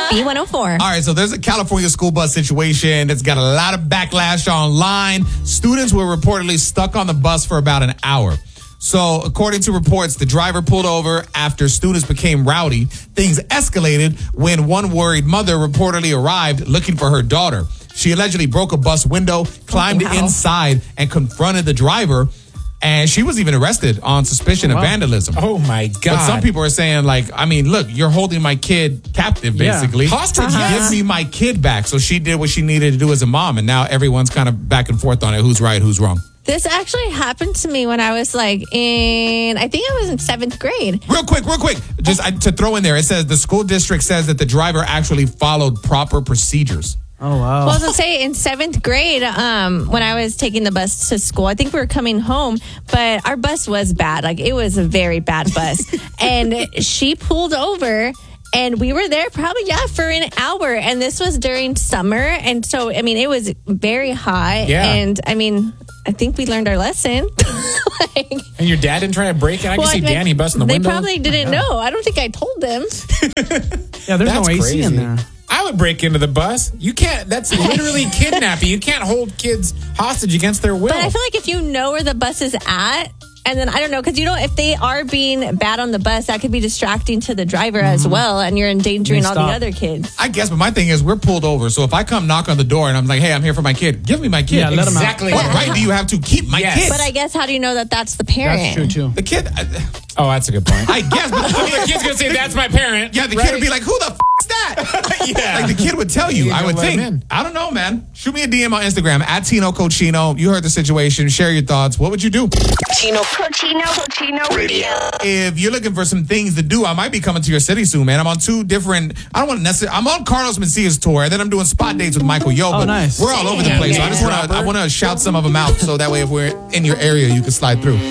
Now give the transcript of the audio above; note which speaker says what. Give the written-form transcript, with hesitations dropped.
Speaker 1: B104.
Speaker 2: All right, so there's a California school bus situation that's got a lot of backlash online. Students were reportedly stuck on the bus for about an hour. So, according to reports, the driver pulled over after students became rowdy. Things escalated when one worried mother reportedly arrived looking for her daughter. She allegedly broke a bus window, climbed inside, and confronted the driver. And she was even arrested on suspicion of vandalism.
Speaker 3: Oh, my God.
Speaker 2: But some people are saying, like, I mean, look, you're holding my kid captive, basically.
Speaker 3: Hostage,
Speaker 2: Give me my kid back. So she did what she needed to do as a mom. And now everyone's kind of back and forth on it. Who's right, who's wrong.
Speaker 1: This actually happened to me when I was I think I was in 7th grade.
Speaker 2: Real quick. Just to throw in there, it says the school district says that the driver actually followed proper procedures.
Speaker 4: Oh, wow.
Speaker 1: Well, to say in 7th grade, when I was taking the bus to school, I think we were coming home, but our bus was bad. Like, it was a very bad bus. And she pulled over. And we were there probably, for an hour. And this was during summer. And so, I mean, it was very hot.
Speaker 3: Yeah.
Speaker 1: And, I mean, I think we learned our lesson.
Speaker 3: And your dad didn't try to break it? I can see Danny busting the
Speaker 1: they
Speaker 3: window.
Speaker 1: They probably didn't know. I don't think I told them.
Speaker 4: Yeah, there's no AC
Speaker 3: crazy.
Speaker 4: in there.
Speaker 3: I would break into the bus. You can't. That's literally kidnapping. You can't hold kids hostage against their will.
Speaker 1: But I feel like if you know where the bus is at, and then I don't know, because if they are being bad on the bus, that could be distracting to the driver as well, and you're endangering all the other kids.
Speaker 2: I guess, but my thing is, we're pulled over. So if I come knock on the door and I'm like, hey, I'm here for my kid, give me my kid.
Speaker 4: Yeah, let 'em out.
Speaker 3: Exactly.
Speaker 2: What right do you have to keep my kid?
Speaker 1: But I guess, how do you know that that's the parent?
Speaker 4: That's true, too.
Speaker 2: The kid,
Speaker 3: Oh, that's a good point.
Speaker 2: I guess. But
Speaker 3: the kid's going to say, that's my parent.
Speaker 2: yeah, the kid would be like, who the is that?
Speaker 3: Yeah.
Speaker 2: Like the kid would tell you, I would
Speaker 3: let him
Speaker 2: think.
Speaker 3: in.
Speaker 2: I don't know, man. Shoot me a DM on Instagram at Tino Cochino. You heard the situation. Share your thoughts. What would you do?
Speaker 5: Tino Cochino Radio.
Speaker 2: If you're looking for some things to do, I might be coming to your city soon, man. I'm on 2 different, I don't want to necessarily, I'm on Carlos Mencia's tour, and then I'm doing spot dates with Michael Yo.
Speaker 4: Oh,
Speaker 2: but
Speaker 4: nice.
Speaker 2: We're all over the place. So I want to shout some of them out so that way if we're in your area, you can slide through.